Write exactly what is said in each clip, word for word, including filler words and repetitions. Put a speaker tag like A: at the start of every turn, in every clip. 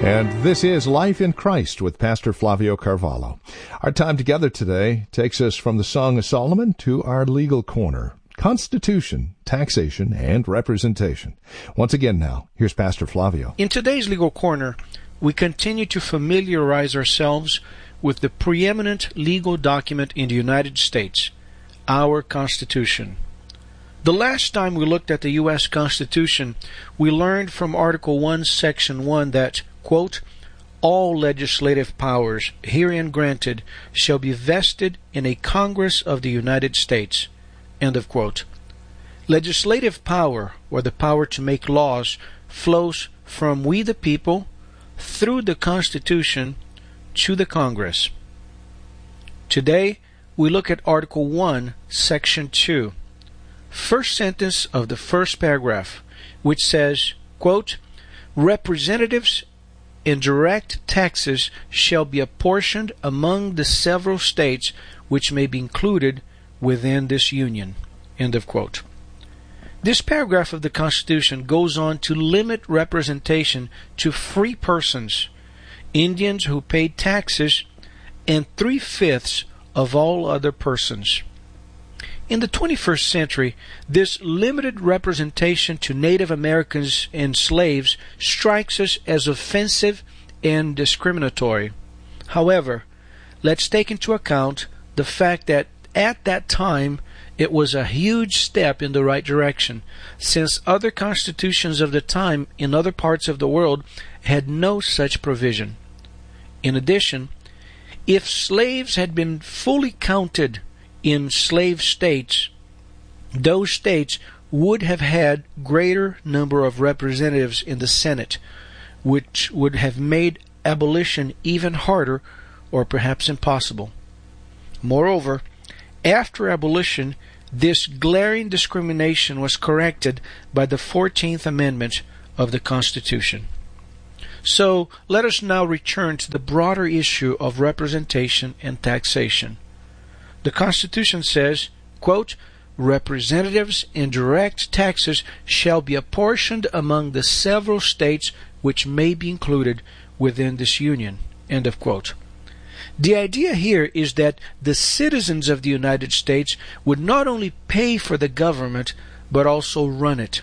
A: And this is Life in Christ with Pastor Flavio Carvalho. Our time together today takes us from the Song of Solomon to our legal corner. Constitution, taxation, and representation. Once again now, here's Pastor Flavio.
B: In today's legal corner, we continue to familiarize ourselves with the preeminent legal document in the United States, our Constitution. The last time we looked at the U S Constitution, we learned from Article one, Section one that, quote, all legislative powers herein granted shall be vested in a Congress of the United States, end of quote. Legislative power, or the power to make laws, flows from we the people through the Constitution to the Congress. Today, we look at Article one, Section two. First sentence of the first paragraph, which says, quote, representatives in direct taxes shall be apportioned among the several states which may be included within this union, end of quote. This paragraph of the Constitution goes on to limit representation to free persons, Indians who paid taxes, and three-fifths of all other persons. In the twenty-first century, this limited representation to Native Americans and slaves strikes us as offensive and discriminatory. However, let's take into account the fact that at that time it was a huge step in the right direction, since other constitutions of the time in other parts of the world had no such provision. In addition, if slaves had been fully counted in slave states, those states would have had greater number of representatives in the Senate, which would have made abolition even harder or perhaps impossible. Moreover, after abolition, this glaring discrimination was corrected by the fourteenth Amendment of the Constitution. So, let us now return to the broader issue of representation and taxation. The Constitution says, quote, representatives in direct taxes shall be apportioned among the several states which may be included within this union, end of quote. The idea here is that the citizens of the United States would not only pay for the government, but also run it.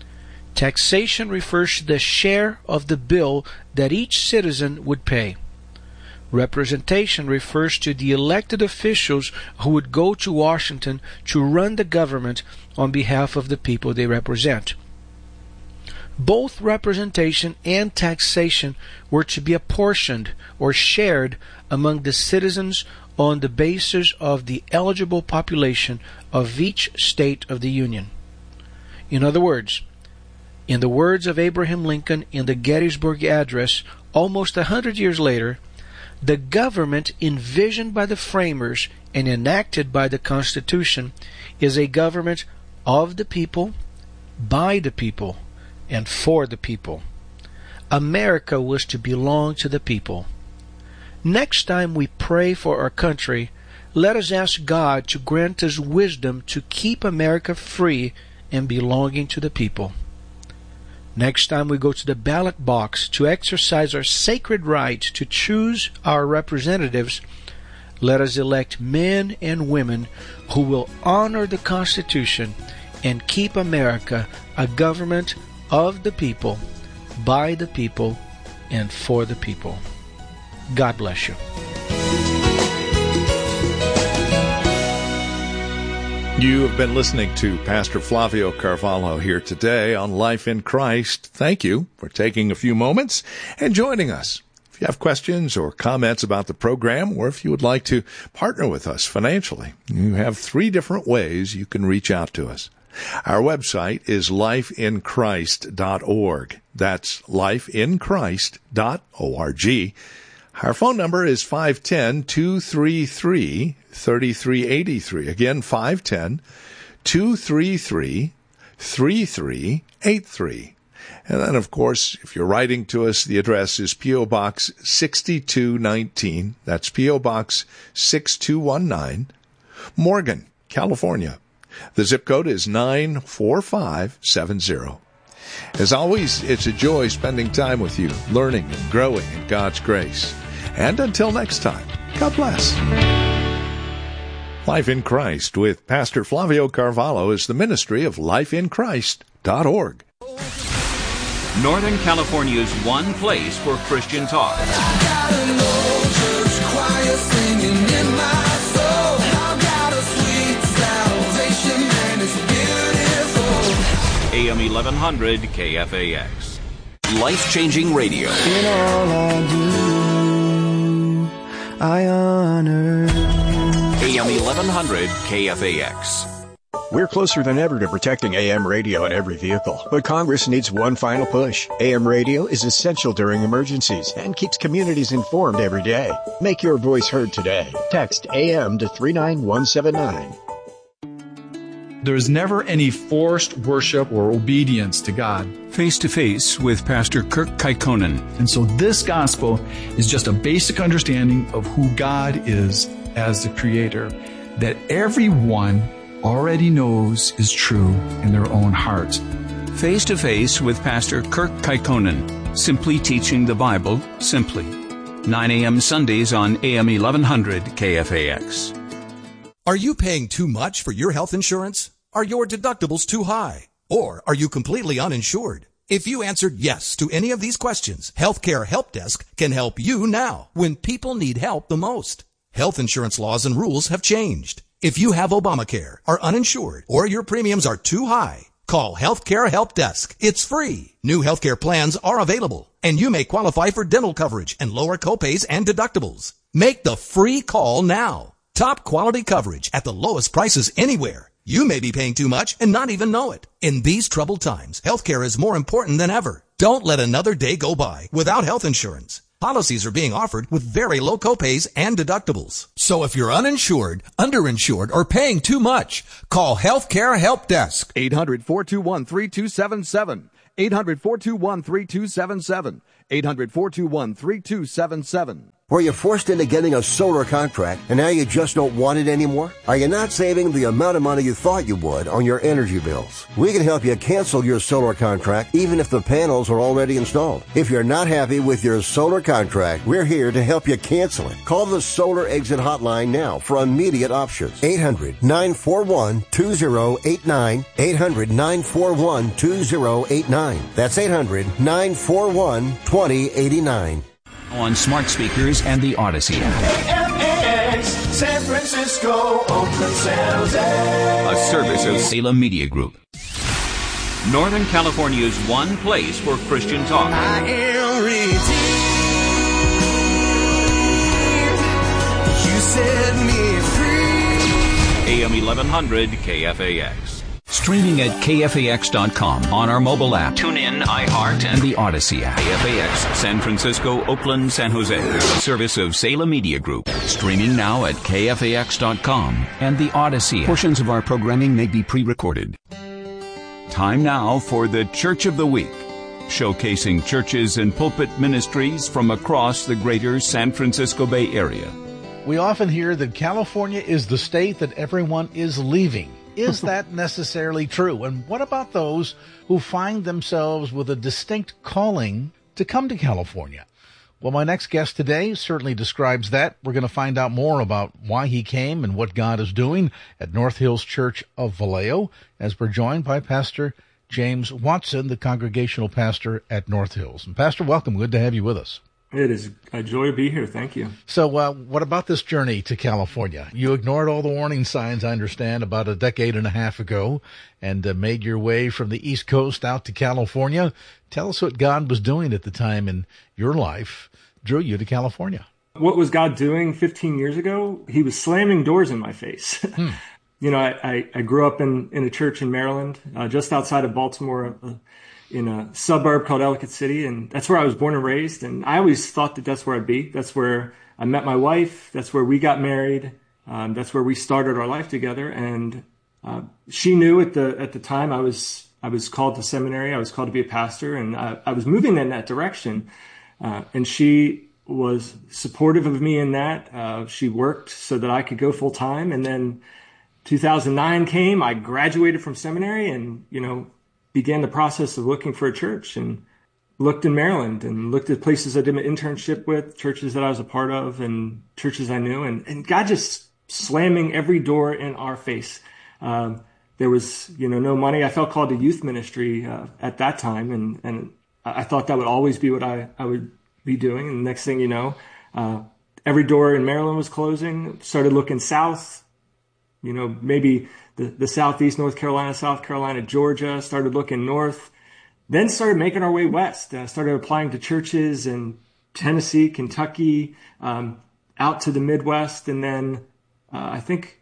B: Taxation refers to the share of the bill that each citizen would pay. Representation refers to the elected officials who would go to Washington to run the government on behalf of the people they represent. Both representation and taxation were to be apportioned or shared among the citizens on the basis of the eligible population of each state of the Union. In other words, in the words of Abraham Lincoln in the Gettysburg Address almost a hundred years later, the government envisioned by the framers and enacted by the Constitution is a government of the people, by the people, and for the people. America was to belong to the people. Next time we pray for our country, let us ask God to grant us wisdom to keep America free and belonging to the people. Next time we go to the ballot box to exercise our sacred right to choose our representatives, let us elect men and women who will honor the Constitution and keep America a government of the people, by the people, and for the people. God bless you.
A: You have been listening to Pastor Flavio Carvalho here today on Life in Christ. Thank you for taking a few moments and joining us. If you have questions or comments about the program, or if you would like to partner with us financially, you have three different ways you can reach out to us. Our website is life in christ dot org. That's life in christ dot org. Our phone number is five one zero, two three three, three three eight three. Again, five one zero, two three three, three three eight three. And then, of course, if you're writing to us, the address is P O. Box sixty-two nineteen. That's P O. Box six two one nine, Morgan, California. The zip code is nine four five seven zero. As always, it's a joy spending time with you, learning and growing in God's grace. And until next time, God bless. Life in Christ with Pastor Flavio Carvalho is the ministry of life in christ dot org.
C: Northern California's one place for Christian talk. A M eleven hundred K F A X. Life-changing radio.
D: In all I do, I honor.
C: A M eleven hundred K F A X.
E: We're closer than ever to protecting A M radio in every vehicle, but Congress needs one final push. A M radio is essential during emergencies and keeps communities informed every day. Make your voice heard today. Text A M to three nine one seven nine.
F: There's never any forced worship or obedience to God.
G: Face to Face with Pastor Kirk Kekkonen.
F: And so this gospel is just a basic understanding of who God is as the Creator, that everyone already knows is true in their own hearts.
G: Face to Face with Pastor Kirk Kekkonen. Simply teaching the Bible simply. nine a.m. Sundays on A M eleven hundred K F A X.
H: Are you paying too much for your health insurance? Are your deductibles too high? Or are you completely uninsured? If you answered yes to any of these questions, Healthcare Help Desk can help you now when people need help the most. Health insurance laws and rules have changed. If you have Obamacare, are uninsured, or your premiums are too high, call Healthcare Help Desk. It's free. New healthcare plans are available, and you may qualify for dental coverage and lower copays and deductibles. Make the free call now. Top quality coverage at the lowest prices anywhere. You may be paying too much and not even know it. In these troubled times, healthcare is more important than ever. Don't let another day go by without health insurance. Policies are being offered with very low copays and deductibles. So if you're uninsured, underinsured, or paying too much, call Healthcare Help Desk.
I: eight hundred, four two one, three two seven seven. eight hundred, four two one, three two seven seven. eight hundred, four two one, three two seven seven.
J: Were you forced into getting a solar contract and now you just don't want it anymore? Are you not saving the amount of money you thought you would on your energy bills? We can help you cancel your solar contract even if the panels are already installed. If you're not happy with your solar contract, we're here to help you cancel it. Call the Solar Exit Hotline now for immediate options. eight hundred, nine four one, two zero eight nine. eight hundred, nine four one, two zero eight nine. That's eight hundred, nine four one, two zero eight nine.
G: On smart speakers and the Odyssey app.
K: A M A X, San Francisco, Oakland, San Jose.
G: A service of Salem Media Group.
C: Northern California's one place for Christian talk.
K: I am redeemed. You set me free.
C: A M eleven hundred K F A X.
G: Streaming at K F A X dot com on our mobile app, TuneIn, iHeart, and the Odyssey app. K F A X, San Francisco, Oakland, San Jose. A service of Salem Media Group. Streaming now at K F A X dot com and the Odyssey app. Portions of our programming may be pre-recorded. Time now for the Church of the Week, showcasing churches and pulpit ministries from across the greater San Francisco Bay Area.
B: We often hear that California is the state that everyone is leaving. Is that necessarily true? And what about those who find themselves with a distinct calling to come to California? Well, my next guest today certainly describes that. We're going to find out more about why he came and what God is doing at North Hills Church of Vallejo, as we're joined by Pastor James Watson, the congregational pastor at North Hills. And Pastor, welcome. Good to have you with us.
L: It is a joy to be here. Thank you.
B: So uh, what about this journey to California? You ignored all the warning signs, I understand, about a decade and a half ago and uh, made your way from the East Coast out to California. Tell us what God was doing at the time in your life drew you to California.
L: What was God doing fifteen years ago? He was slamming doors in my face. Hmm. You know, I, I, I grew up in, in a church in Maryland, uh, just outside of Baltimore, uh, in a suburb called Ellicott City, and that's where I was born and raised. And I always thought that that's where I'd be. That's where I met my wife. That's where we got married. Um, that's where we started our life together. And uh, she knew at the at the time I was I was called to seminary. I was called to be a pastor, and I, I was moving in that direction. Uh, and she was supportive of me in that. Uh, she worked so that I could go full time. And then two thousand nine came. I graduated from seminary, and you know. began the process of looking for a church, and looked in Maryland and looked at places I did my internship with, churches that I was a part of, and churches I knew, and, and God just slamming every door in our face. Um, there was, you know, no money. I felt called to youth ministry uh, at that time, and, and I thought that would always be what I, I would be doing. And the next thing you know, uh, every door in Maryland was closing. Started looking south, you know, maybe the, the southeast, North Carolina, South Carolina, Georgia. Started looking north. Then started making our way west. Uh, started applying to churches in Tennessee, Kentucky, um, out to the Midwest. And then uh, I think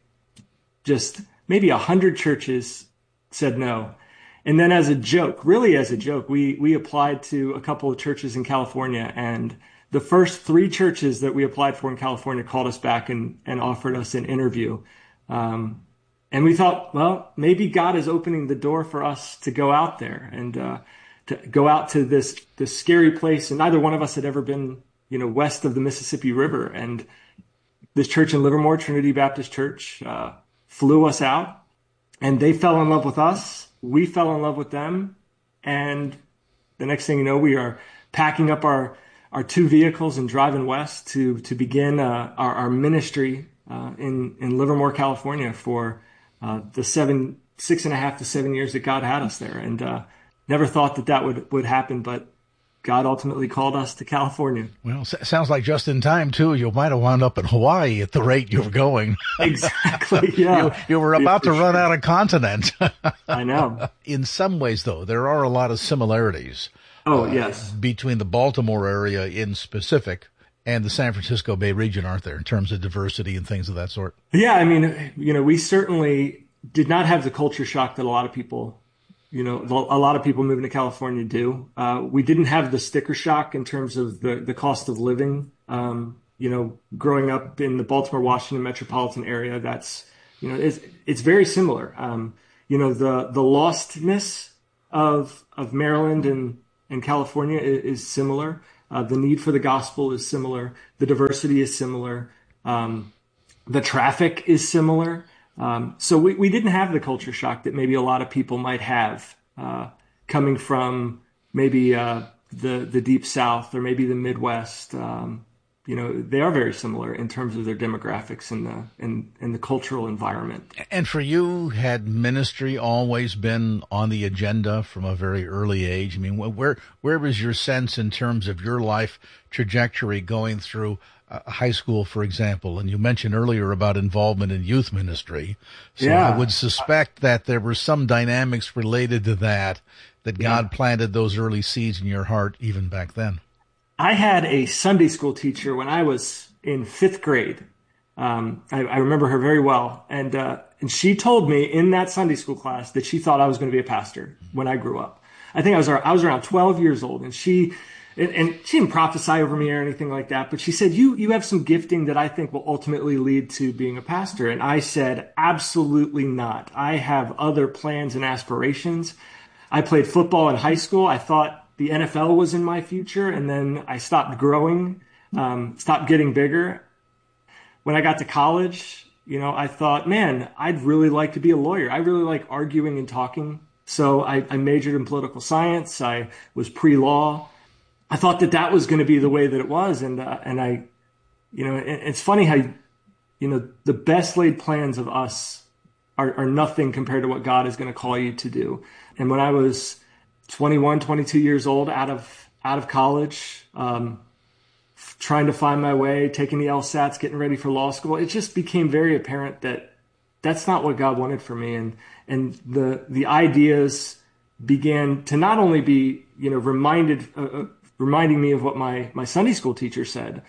L: just maybe a hundred churches said no. And then as a joke, really as a joke, we, we applied to a couple of churches in California. And the first three churches that we applied for in California called us back and, and offered us an interview. Um, and we thought, well, maybe God is opening the door for us to go out there and, uh, to go out to this, this scary place. And neither one of us had ever been, you know, west of the Mississippi River. And this church in Livermore, Trinity Baptist Church, uh, flew us out, and they fell in love with us. We fell in love with them. And the next thing you know, we are packing up our, our two vehicles and driving west to, to begin, uh, our, our ministry, uh, in, in Livermore, California for, uh, the seven, six and a half to seven years that God had us there. And, uh, never thought that that would, would happen, but God ultimately called us to California.
M: Well, s- sounds like just in time, too. You might have wound up in Hawaii at the rate you were going.
L: Exactly, yeah.
M: you, you were about
L: yeah,
M: to run
L: sure.
M: out of continent.
L: I know.
M: In some ways, though, there are a lot of similarities.
L: Oh,
M: uh,
L: yes.
M: Between the Baltimore area in specific and the San Francisco Bay region, aren't there, in terms of diversity and things of that sort?
L: Yeah, I mean, you know, we certainly did not have the culture shock that a lot of people You know, a lot of people moving to California do. Uh, we didn't have the sticker shock in terms of the, the cost of living. Um, you know, growing up in the Baltimore, Washington metropolitan area, that's, you know, it's, it's very similar. Um, you know, the, the lostness of, of Maryland and, and California is, is similar. Uh, the need for the gospel is similar. The diversity is similar. Um, the traffic is similar. Um, so we, we didn't have the culture shock that maybe a lot of people might have, uh, coming from maybe, uh, the, the deep South or maybe the Midwest. Um, you know, they are very similar in terms of their demographics and the, and, and the cultural environment.
M: And for you, had ministry always been on the agenda from a very early age? I mean, where, where was your sense in terms of your life trajectory going through Uh, high school, for example? And you mentioned earlier about involvement in youth ministry. So
L: yeah.
M: I would suspect that there were some dynamics related to that, that God yeah. planted those early seeds in your heart even back then.
L: I had a Sunday school teacher when I was in fifth grade. Um, I, I remember her very well. And, uh, and she told me in that Sunday school class that she thought I was going to be a pastor when I grew up. I think I was, I was around twelve years old, and she, And, and she didn't prophesy over me or anything like that, but she said, you, you have some gifting that I think will ultimately lead to being a pastor. And I said, absolutely not. I have other plans and aspirations. I played football in high school. I thought the N F L was in my future. And then I stopped growing, um, stopped getting bigger. When I got to college, you know, I thought, man, I'd really like to be a lawyer. I really like arguing and talking. So I, I majored in political science. I was pre-law. I thought that that was going to be the way that it was. And, uh, and I, you know, it, it's funny how, you know, the best laid plans of us are, are nothing compared to what God is going to call you to do. And when I was twenty-one, twenty-two years old, out of, out of college, um, trying to find my way, taking the LSATs, getting ready for law school, it just became very apparent that that's not what God wanted for me. And, and the, the ideas began to not only be, you know, reminded, uh, reminding me of what my, my Sunday school teacher said,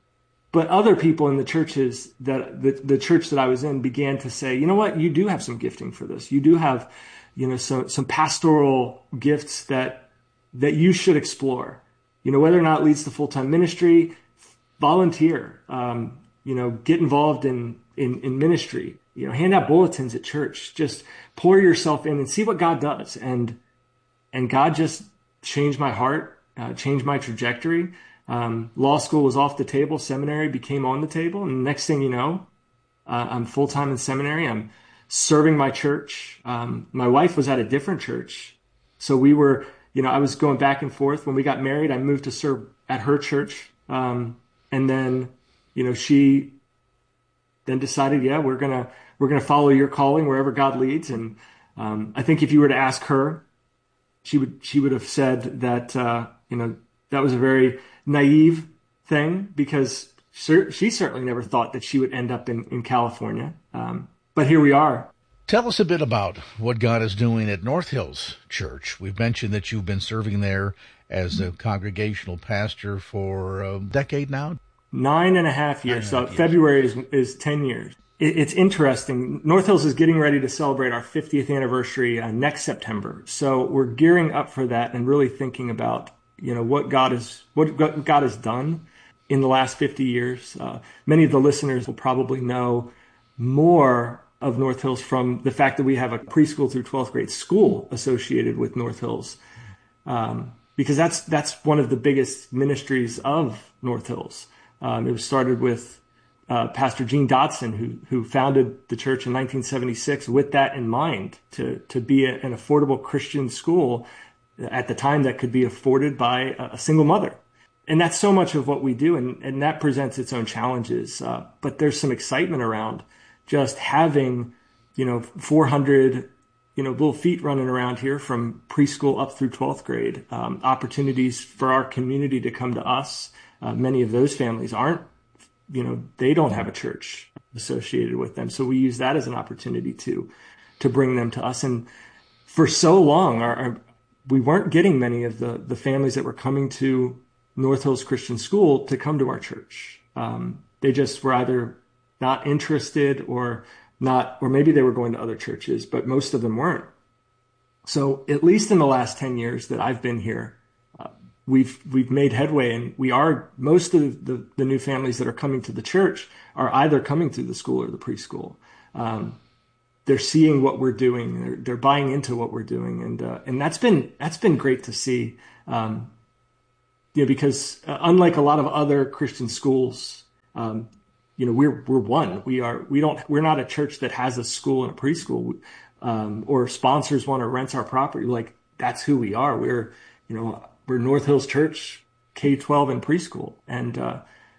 L: but other people in the churches that the, the church that I was in began to say, you know what, you do have some gifting for this. You do have, you know, some, some pastoral gifts that, that you should explore, you know, whether or not it leads to full-time ministry, volunteer, um, you know, get involved in, in, in ministry, you know, hand out bulletins at church, just pour yourself in and see what God does. And, and God just changed my heart. Uh, changed my trajectory. Um, law school was off the table. Seminary became on the table. And next thing you know, uh, I'm full-time in seminary. I'm serving my church. Um, my wife was at a different church So we were, you know, I was going back and forth. When we got married, I moved to serve at her church. Um, and then, you know, she then decided, yeah, we're going to, we're going to follow your calling wherever God leads. And um, I think if you were to ask her, she would, she would have said that, uh, you know, that was a very naive thing, because she certainly never thought that she would end up in, in California. Um, but here we are.
M: Tell us a bit about what God is doing at North Hills Church. We've mentioned that you've been serving there as a congregational pastor for a decade now.
L: Nine and a half years. So February is, is ten years. It, it's interesting. North Hills is getting ready to celebrate our fiftieth anniversary uh, next September. So we're gearing up for that and really thinking about, you know, what God is, what God has done in the last fifty years. Uh, many of the listeners will probably know more of North Hills from the fact that we have a preschool through twelfth grade school associated with North Hills, um, because that's that's one of the biggest ministries of North Hills. Um, it was started with uh, Pastor Gene Dotson, who who founded the church in nineteen seventy-six with that in mind, to to be a, an affordable Christian school at the time that could be afforded by a, a single mother. And that's so much of what we do, and, and that presents its own challenges. Uh, but there's some excitement around just having, you know, four hundred, you know, little feet running around here from preschool up through twelfth grade, um, opportunities for our community to come to us. Uh, many of those families aren't, you know, they don't have a church associated with them. So we use that as an opportunity to, to bring them to us. And for so long, our, our, we weren't getting many of the, the families that were coming to North Hills Christian School to come to our church. Um, they just were either not interested or not, or maybe they were going to other churches, but most of them weren't. So at least in the last ten years that I've been here, uh, we've, we've made headway, and we are, most of the, the new families that are coming to the church are either coming through the school or the preschool. Um, they're seeing what we're doing. They're, they're buying into what we're doing. And, uh, and that's been, that's been great to see. Um, you know, because uh, unlike a lot of other Christian schools, um, you know, we're, we're one, we are, we don't, we're not a church that has a school and a preschool, um, or sponsors one or rents our property. Like, that's who we are. We're, you know, we're North Hills Church, K twelve and preschool. And, uh,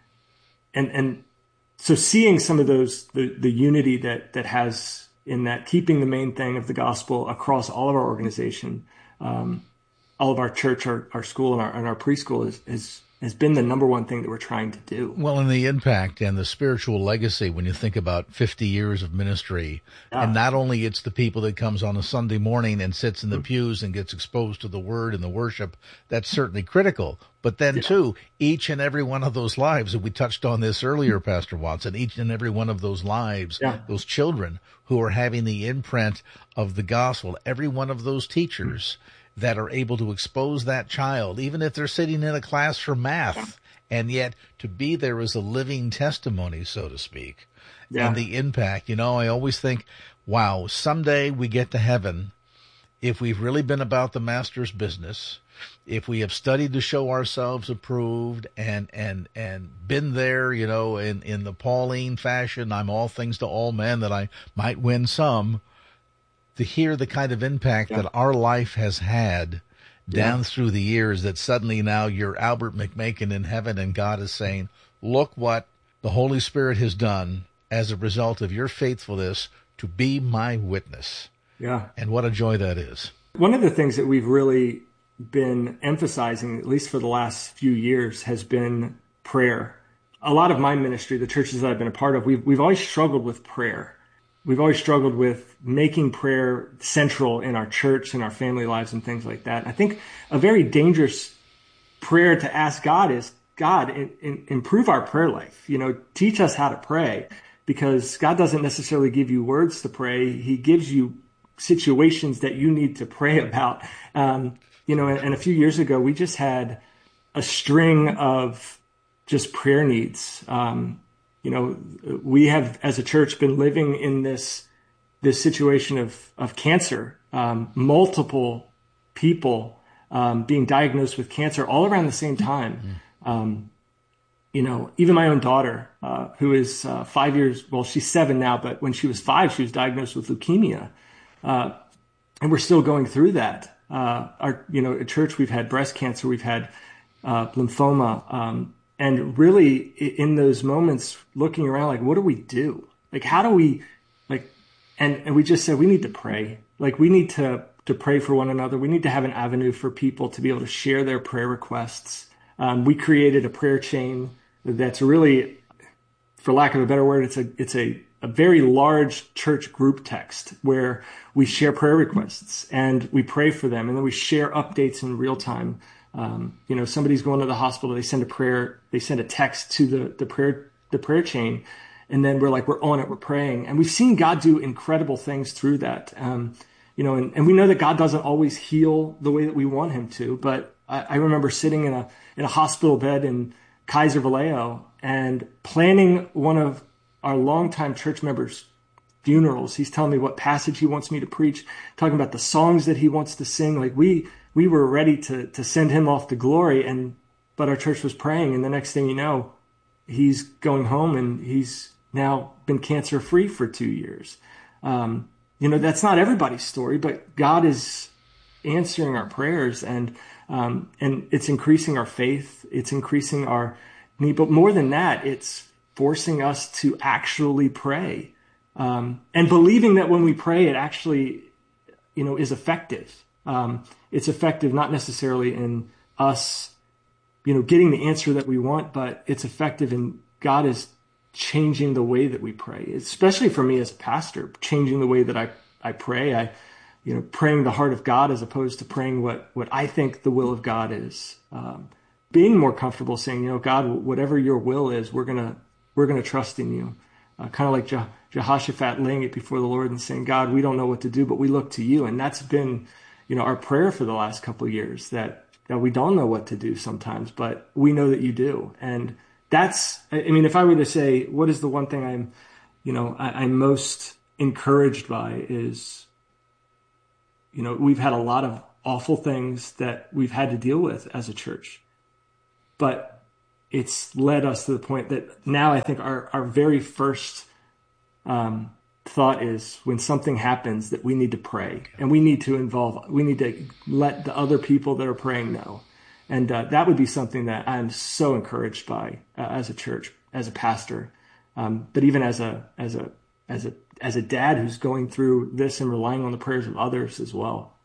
L: and, and so seeing some of those, the, the unity that, that has in that, keeping the main thing of the gospel across all of our organization, um, all of our church, our, our school, and our, and our preschool is, is, has been the number one thing that we're trying to do.
M: Well, and the impact and the spiritual legacy, when you think about fifty years of ministry,
L: yeah.
M: and not only it's the people that comes on a Sunday morning and sits in the mm-hmm. pews and gets exposed to the word and the worship, that's certainly critical. But then, yeah. too, each and every one of those lives, and we touched on this earlier, Pastor Watson, each and every one of those lives,
L: yeah.
M: those children who are having the imprint of the gospel, every one of those teachers mm-hmm. that are able to expose that child, even if they're sitting in a class for math, and yet to be there as a living testimony, so to speak,
L: yeah.
M: and the impact. You know, I always think, wow, someday we get to heaven, if we've really been about the Master's business, if we have studied to show ourselves approved and, and, and been there, you know, in, in the Pauline fashion, I'm all things to all men, that I might win some, to hear the kind of impact yeah. that our life has had down yeah. through the years, that suddenly now you're Albert McMakin in heaven, and God is saying, look what the Holy Spirit has done as a result of your faithfulness to be my witness.
L: Yeah.
M: And what a joy that is.
L: One of the things that we've really been emphasizing, at least for the last few years, has been prayer. A lot of my ministry, the churches that I've been a part of, we've, we've always struggled with prayer. We've always struggled with making prayer central in our church and our family lives and things like that. I think a very dangerous prayer to ask God is, God, in, in, improve our prayer life. You know, teach us how to pray, because God doesn't necessarily give you words to pray. He gives you situations that you need to pray about. Um, you know, and, and a few years ago, we just had a string of just prayer needs. Um, You know, we have, as a church, been living in this this situation of of cancer. Um, multiple people um, being diagnosed with cancer all around the same time. Mm. Um, you know, even my own daughter, uh, who is uh, five years, well, she's seven now, but when she was five, she was diagnosed with leukemia, uh, and we're still going through that. uh, our, you know, at church, we've had breast cancer, we've had uh, lymphoma. Um, and really in those moments, looking around, like, what do we do? Like, how do we, like, and, and we just said, we need to pray. Like, we need to, to pray for one another. We need to have an avenue for people to be able to share their prayer requests. Um, we created a prayer chain that's really, for lack of a better word, it's a, it's a, a very large church group text where we share prayer requests and we pray for them. And then we share updates in real time. Um, you know, somebody's going to the hospital, they send a prayer, they send a text to the, the prayer, the prayer chain. And then we're like, we're on it, we're praying. And we've seen God do incredible things through that. Um, you know, and, and we know that God doesn't always heal the way that we want him to. But I, I remember sitting in a, in a hospital bed in Kaiser Vallejo and planning one of our longtime church members' funerals. He's telling me what passage he wants me to preach, talking about the songs that he wants to sing. Like we, we were ready to, to send him off to glory. And, but our church was praying. And the next thing you know, he's going home and he's now been cancer free for two years. Um, you know, that's not everybody's story, but God is answering our prayers and, um, and it's increasing our faith. It's increasing our need, but more than that, it's forcing us to actually pray. Um, and believing that when we pray, it actually, you know, is effective. Um, it's effective, not necessarily in us, you know, getting the answer that we want, but it's effective in God is changing the way that we pray, especially for me as a pastor, changing the way that I, I pray. I, you know, praying the heart of God as opposed to praying what, what I think the will of God is. Um, being more comfortable saying, you know, God, whatever your will is, we're going to, we're going to trust in you. Uh, kind of like Je- Jehoshaphat laying it before the Lord and saying, God, we don't know what to do, but we look to you. And that's been, you know, our prayer for the last couple of years, that, that we don't know what to do sometimes, but we know that you do. And that's, I mean, if I were to say, what is the one thing I'm, you know, I, I'm most encouraged by is, you know, we've had a lot of awful things that we've had to deal with as a church, but it's led us to the point that now I think our, our very first um, thought is when something happens that we need to pray and we need to involve, we need to let the other people that are praying know. And uh, that would be something that I'm so encouraged by uh, as a church, as a pastor, um, but even as a as a as a as a dad who's going through this and relying on the prayers of others as well.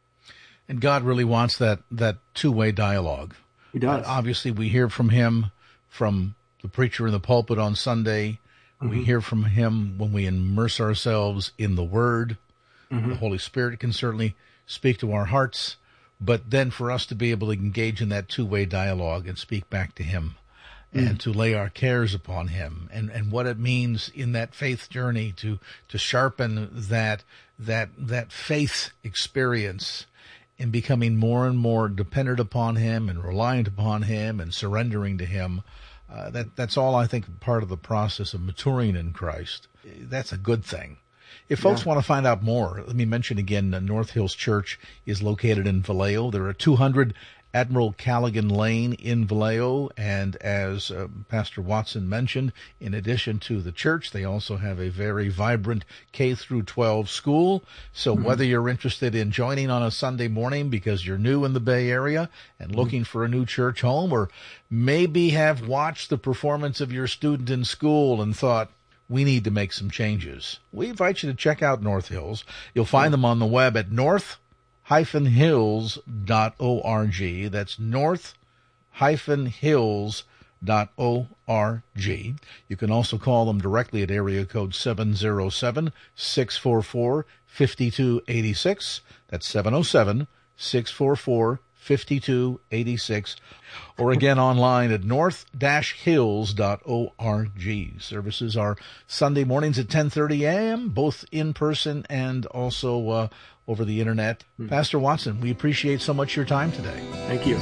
M: And God really wants that that two-way dialogue.
L: He does.
M: Uh, obviously, we hear from him from the preacher in the pulpit on Sunday. Mm-hmm. We hear from him when we immerse ourselves in the Word. Mm-hmm. The Holy Spirit can certainly speak to our hearts. But then for us to be able to engage in that two-way dialogue and speak back to him mm. and to lay our cares upon him and, and what it means in that faith journey to, to sharpen that, that, that faith experience in becoming more and more dependent upon him and reliant upon him and surrendering to him. Uh, that, that's all I think part of the process of maturing in Christ. That's a good thing. If folks yeah. want to find out more, let me mention again, uh, North Hills Church is located in Vallejo. There are two hundred Admiral Callaghan Lane in Vallejo, and as uh, Pastor Watson mentioned, in addition to the church, they also have a very vibrant K through twelve school. So mm-hmm. whether you're interested in joining on a Sunday morning because you're new in the Bay Area and looking mm-hmm. for a new church home, or maybe have watched the performance of your student in school and thought, we need to make some changes, we invite you to check out North Hills. You'll find them on the web at north dash hills dot org. That's north dash hills dot org. You can also call them directly at area code seven oh seven, six four four, five two eight six. That's seven oh seven, six four four, five two eight six. Or again online at north dash hills dot org. Services are Sunday mornings at ten thirty a.m., both in person and also uh, over the internet. Mm. Pastor Watson, we appreciate so much your time today.
L: Thank you.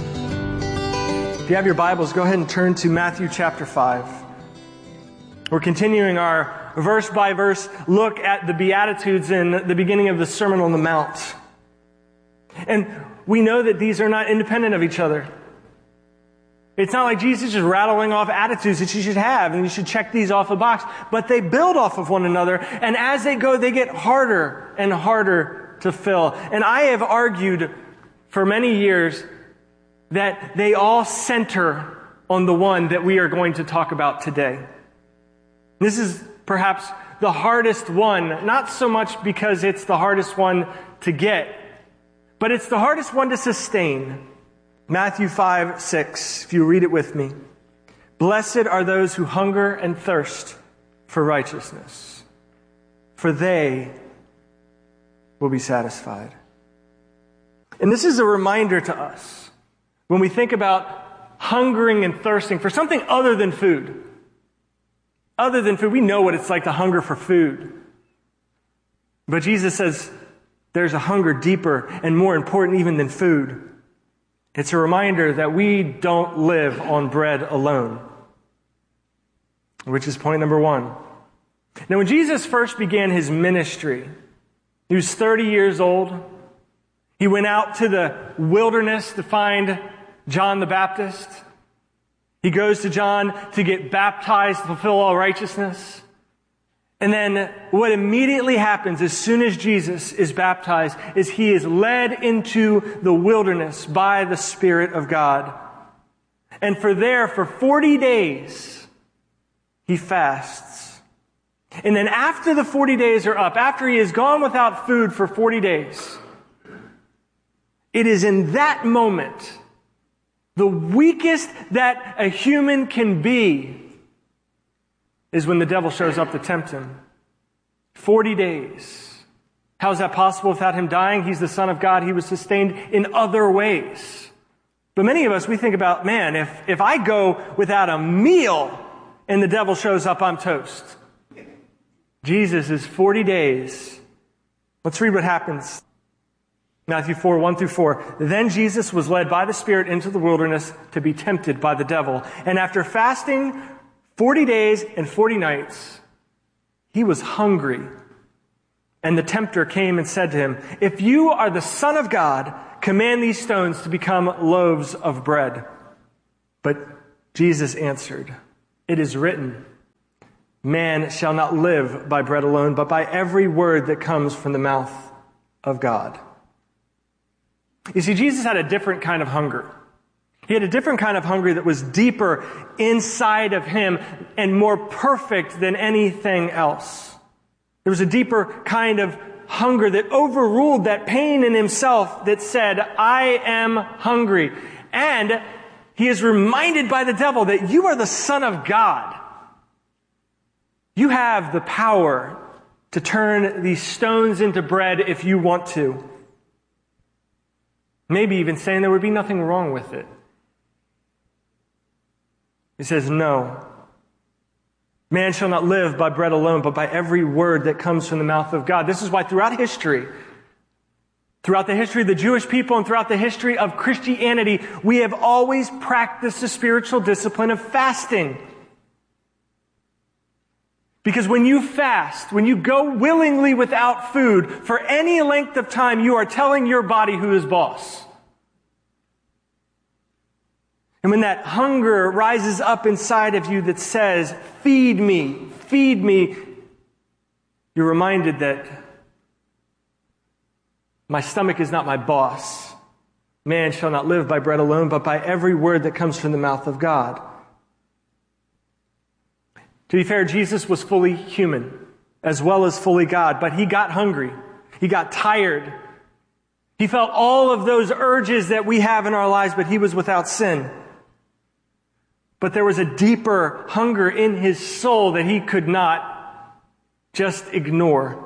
L: If you have your Bibles, go ahead and turn to Matthew chapter five. We're continuing our verse-by-verse look at the Beatitudes in the beginning of the Sermon on the Mount. And we know that these are not independent of each other. It's not like Jesus is rattling off attitudes that you should have and you should check these off a box, but they build off of one another, and as they go, they get harder and harder to fill. And I have argued
N: for many years that they all center on the one that we are going to talk about today. This is perhaps the hardest one, not so much because it's the hardest one to get, but it's the hardest one to sustain. Matthew five, six, if you read it with me. Blessed are those who hunger and thirst for righteousness, for they will be satisfied. And this is a reminder to us when we think about hungering and thirsting for something other than food. Other than food, we know what it's like to hunger for food. But Jesus says there's a hunger deeper and more important even than food. It's a reminder that we don't live on bread alone, which is point number one. Now, when Jesus first began his ministry, he was thirty years old. He went out to the wilderness to find John the Baptist. He goes to John to get baptized to fulfill all righteousness. And then what immediately happens as soon as Jesus is baptized is he is led into the wilderness by the Spirit of God. And for there, for forty days, he fasts. And then after the forty days are up, after he has gone without food for forty days, it is in that moment, the weakest that a human can be, is when the devil shows up to tempt him. Forty days. How is that possible without him dying? He's the Son of God. He was sustained in other ways. But many of us, we think about, man, if, if I go without a meal and the devil shows up, I'm toast. Jesus is forty days. Let's read what happens. Matthew four, one through four. Then Jesus was led by the Spirit into the wilderness to be tempted by the devil. And after fasting forty days and forty nights, he was hungry. And the tempter came and said to him, if you are the Son of God, command these stones to become loaves of bread. But Jesus answered, it is written, man shall not live by bread alone, but by every word that comes from the mouth of God. You see, Jesus had a different kind of hunger. He had a different kind of hunger that was deeper inside of him and more perfect than anything else. There was a deeper kind of hunger that overruled that pain in himself that said, I am hungry. And he is reminded by the devil that you are the Son of God. You have the power to turn these stones into bread if you want to. Maybe even saying there would be nothing wrong with it. He says, no. Man shall not live by bread alone, but by every word that comes from the mouth of God. This is why throughout history, throughout the history of the Jewish people and throughout the history of Christianity, we have always practiced the spiritual discipline of fasting. Because when you fast, when you go willingly without food for any length of time, you are telling your body who is boss. And when that hunger rises up inside of you that says, feed me, feed me, you're reminded that my stomach is not my boss. Man shall not live by bread alone, but by every word that comes from the mouth of God. To be fair, Jesus was fully human as well as fully God, but he got hungry. He got tired. He felt all of those urges that we have in our lives, but he was without sin. But there was a deeper hunger in his soul that he could not just ignore.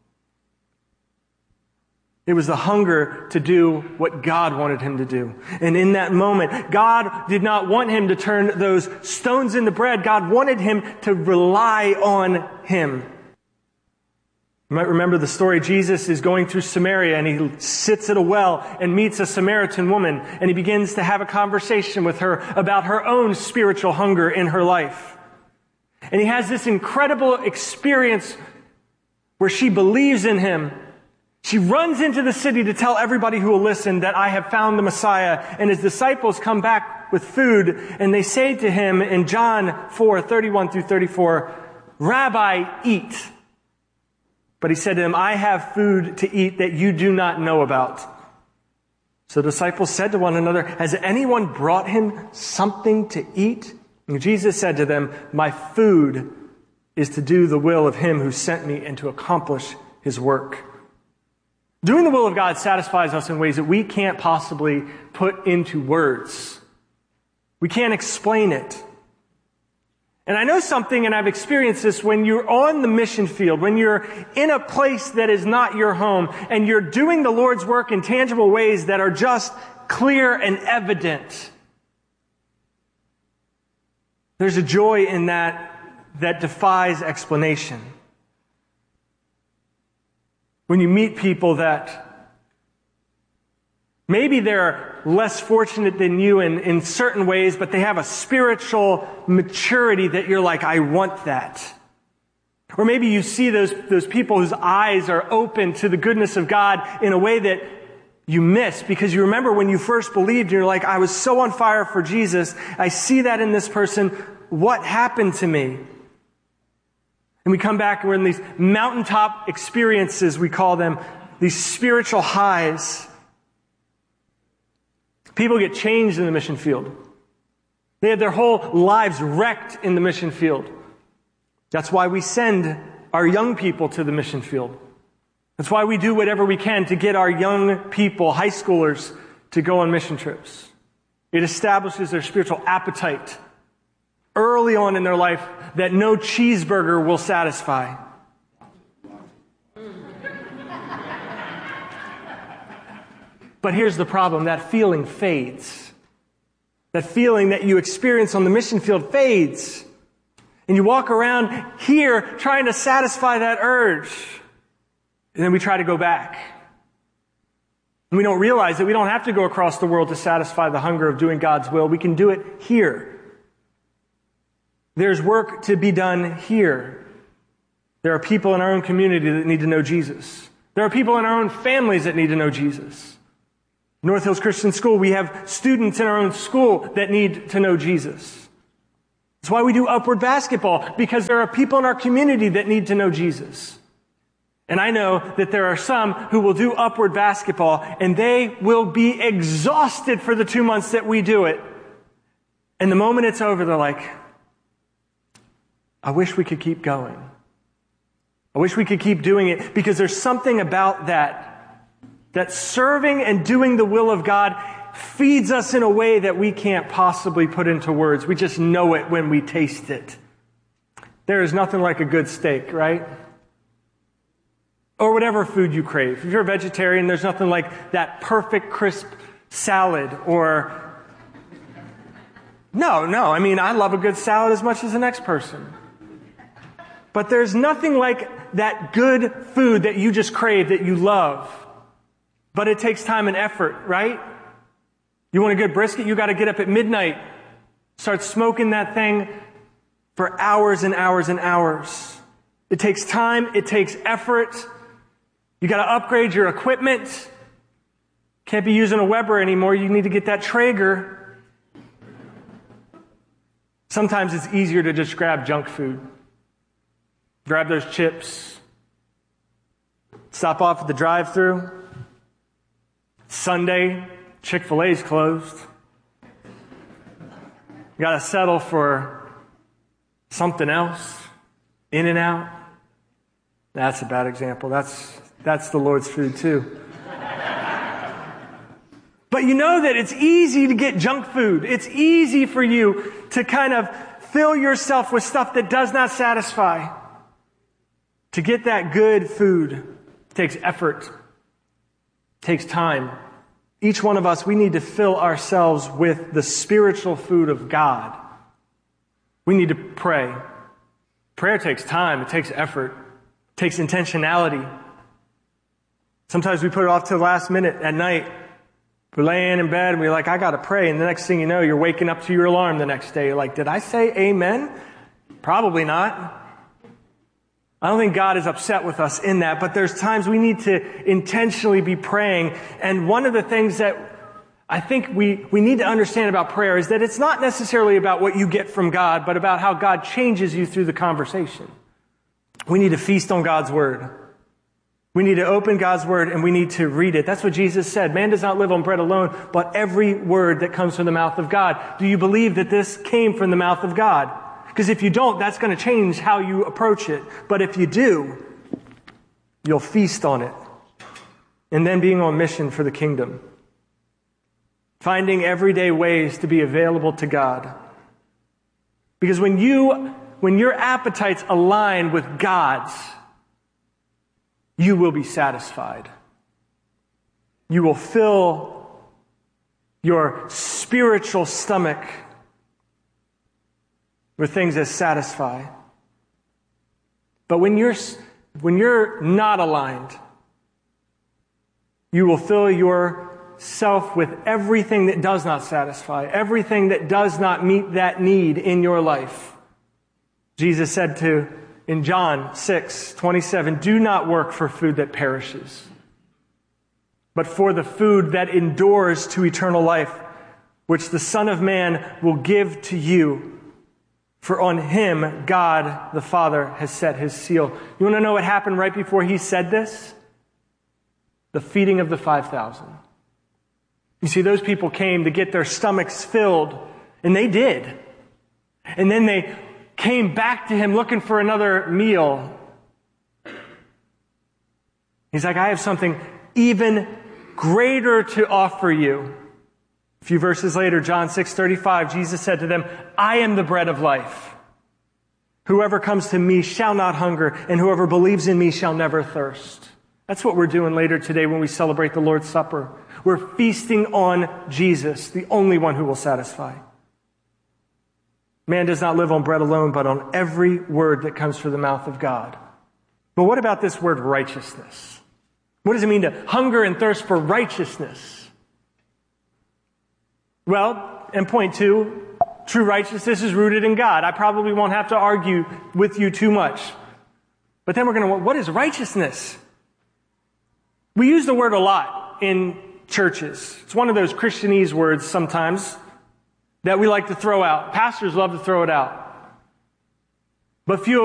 N: It was the hunger to do what God wanted him to do. And in that moment, God did not want him to turn those stones into bread. God wanted him to rely on him. You might remember the story. Jesus is going through Samaria and he sits at a well and meets a Samaritan woman, and he begins to have a conversation with her about her own spiritual hunger in her life. And he has this incredible experience where she believes in him. She runs into the city to tell everybody who will listen that I have found the Messiah. And his disciples come back with food, and they say to him in John four, thirty-one through thirty-four, Rabbi, eat. But he said to them, I have food to eat that you do not know about. So the disciples said to one another, has anyone brought him something to eat? And Jesus said to them, my food is to do the will of him who sent me and to accomplish his work. Doing the will of God satisfies us in ways that we can't possibly put into words. We can't explain it. And I know something, and I've experienced this, when you're on the mission field, when you're in a place that is not your home, and you're doing the Lord's work in tangible ways that are just clear and evident. There's a joy in that that defies explanation. When you meet people that maybe they're less fortunate than you in, in certain ways, but they have a spiritual maturity that you're like, I want that. Or maybe you see those, those people whose eyes are open to the goodness of God in a way that you miss because you remember when you first believed, you're like, I was so on fire for Jesus. I see that in this person. What happened to me? And we come back and we're in these mountaintop experiences, we call them, these spiritual highs. People get changed in the mission field. They have their whole lives wrecked in the mission field. That's why we send our young people to the mission field. That's why we do whatever we can to get our young people, high schoolers, to go on mission trips. It establishes their spiritual appetite early on in their life that no cheeseburger will satisfy. But here's the problem. That feeling fades. That feeling that you experience on the mission field fades. And you walk around here trying to satisfy that urge. And then we try to go back. And we don't realize that we don't have to go across the world to satisfy the hunger of doing God's will. We can do it here. There's work to be done here. There are people in our own community that need to know Jesus. There are people in our own families that need to know Jesus. North Hills Christian School, we have students in our own school that need to know Jesus. That's why we do Upward Basketball, because there are people in our community that need to know Jesus. And I know that there are some who will do Upward Basketball, and they will be exhausted for the two months that we do it. And the moment it's over, they're like, I wish we could keep going. I wish we could keep doing it, because there's something about that. That serving and doing the will of God feeds us in a way that we can't possibly put into words. We just know it when we taste it. There is nothing like a good steak, right? Or whatever food you crave. If you're a vegetarian, there's nothing like that perfect crisp salad or... No, no. I mean, I love a good salad as much as the next person. But there's nothing like that good food that you just crave, that you love. But it takes time and effort, right? You want a good brisket? You got to get up at midnight. Start smoking that thing for hours and hours and hours. It takes time. It takes effort. You got to upgrade your equipment. Can't be using a Weber anymore. You need to get that Traeger. Sometimes it's easier to just grab junk food. Grab those chips. Stop off at the drive-thru. Sunday, Chick-fil-A's closed. You got to settle for something else. In-N-Out. That's a bad example. That's that's the Lord's food too. But you know that it's easy to get junk food. It's easy for you to kind of fill yourself with stuff that does not satisfy. To get that good food takes effort. Takes time. Each one of us, we need to fill ourselves with the spiritual food of God. We need to pray. Prayer takes time. It takes effort. It takes intentionality. Sometimes we put it off to the last minute at night. We're laying in bed and we're like, I got to pray. And the next thing you know, you're waking up to your alarm the next day. You're like, did I say amen? Probably not. I don't think God is upset with us in that, but there's times we need to intentionally be praying. And one of the things that I think we, we need to understand about prayer is that it's not necessarily about what you get from God, but about how God changes you through the conversation. We need to feast on God's word. We We need to open God's word and we need to read it. That's what Jesus said. Man does not live on bread alone, but every word that comes from the mouth of God. Do you believe that this came from the mouth of God? Because if you don't, that's going to change how you approach it. But if you do, you'll feast on it. And then being on mission for the kingdom. Finding everyday ways to be available to God. Because when you, when your appetites align with God's, you will be satisfied. You will fill your spiritual stomach with things that satisfy. But when you're, when you're not aligned, you will fill yourself with everything that does not satisfy, everything that does not meet that need in your life. Jesus said to in John six twenty-seven, do not work for food that perishes, but for the food that endures to eternal life, which the Son of Man will give to you. For on him, God the Father has set his seal. You want to know what happened right before he said this? The feeding of the five thousand. You see, those people came to get their stomachs filled, and they did. And then they came back to him looking for another meal. He's like, I have something even greater to offer you. A few verses later, John six thirty-five, Jesus said to them, I am the bread of life. Whoever comes to me shall not hunger, and whoever believes in me shall never thirst. That's what we're doing later today when we celebrate the Lord's Supper. We're feasting on Jesus, the only one who will satisfy. Man does not live on bread alone, but on every word that comes from the mouth of God. But what about this word righteousness? What does it mean to hunger and thirst for righteousness? Well, and point two, true righteousness is rooted in God. I probably won't have to argue with you too much. But then we're going to, what is righteousness? We use the word a lot in churches. It's one of those Christianese words sometimes that we like to throw out. Pastors love to throw it out. But few of